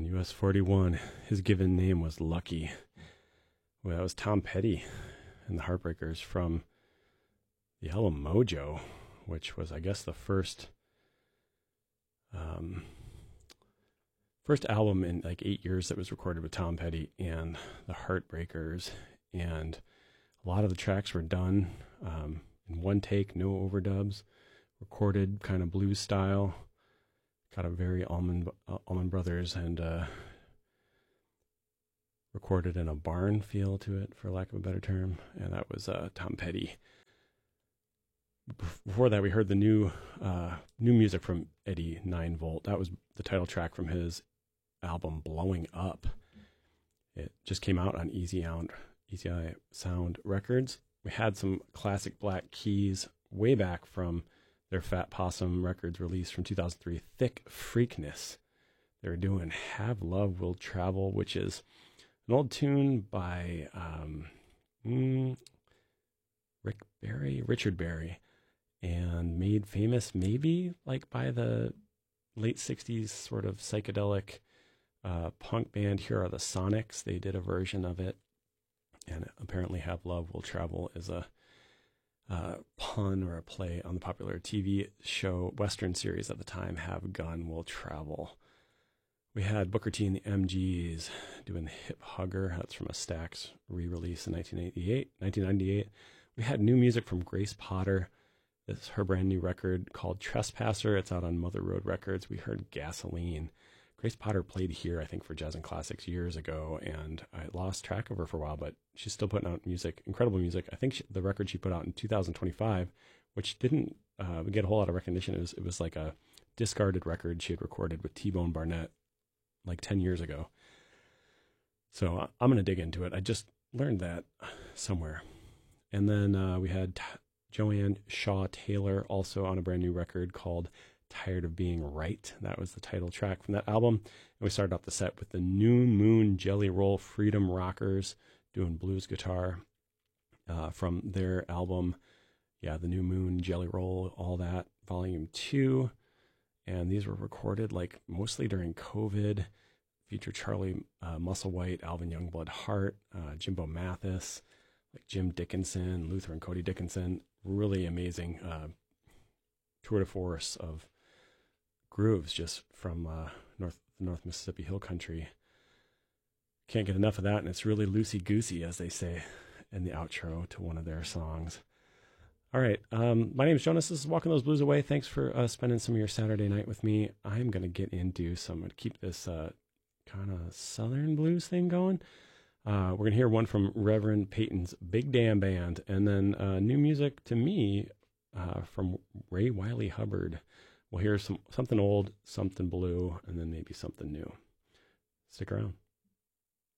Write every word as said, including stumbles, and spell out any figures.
U S forty-one. His given name was Lucky. Well, that was Tom Petty and the Heartbreakers from the album Mojo, which was, I guess, the first um, first album in like eight years that was recorded with Tom Petty and the Heartbreakers. And a lot of the tracks were done um, in one take, no overdubs, recorded kind of blues style. Got a very Allman, uh, Allman Brothers and uh, recorded in a barn feel to it, for lack of a better term. And that was uh, Tom Petty. Before that, we heard the new uh, new music from Eddie nine volt. That was the title track from his album Blowing Up. It just came out on Easy Sound, Easy Eye Sound Records. We had some classic Black Keys way back from their Fat Possum Records release from two thousand three, Thick Freakness. They were doing Have Love Will Travel, which is an old tune by um, mm, Rick Barry, Richard Barry, and made famous maybe like by the late sixties sort of psychedelic uh, punk band Here Are the Sonics. They did a version of it, and apparently Have Love Will Travel is a uh, pun or a play on the popular T V show, Western series at the time, Have Gun Will Travel. We had Booker T and the M Gs doing the Hip Hugger. That's from a Stax re-release in nineteen eighty-eight, nineteen ninety-eight. We had new music from Grace Potter. This is her brand new record called Trespasser. It's out on Mother Road Records. We heard Gasoline. Grace Potter played here, I think, for Jazz and Classics years ago, and I lost track of her for a while, but she's still putting out music, incredible music. I think she, the record she put out in two thousand twenty-five, which didn't uh, get a whole lot of recognition. It was, it was like a discarded record she had recorded with T-Bone Barnett like ten years ago. So I'm going to dig into it. I just learned that somewhere. And then uh, we had T- Joanne Shaw Taylor also on a brand new record called Tired of Being Right. That was the title track from that album. And we started off the set with the New Moon Jelly Roll Freedom Rockers doing blues guitar uh, from their album, yeah, the New Moon Jelly Roll, all that, volume two. And these were recorded like mostly during COVID. Feature Charlie uh, Musselwhite, Alvin Youngblood Hart, uh, Jimbo Mathis, like Jim Dickinson, Luther and Cody Dickinson. Really amazing uh, tour de force of grooves just from uh, North North Mississippi Hill Country. Can't get enough of that, and it's really loosey-goosey, as they say in the outro to one of their songs. All right, um, my name is Jonas. This is Walking Those Blues Away. Thanks for uh, spending some of your Saturday night with me. I'm going to get into some, I'm going to keep this uh, kind of Southern blues thing going. Uh, we're going to hear one from Reverend Peyton's Big Damn Band, and then uh, new music to me uh, from Ray Wiley Hubbard. We'll hear some something old, something blue, and then maybe something new. Stick around.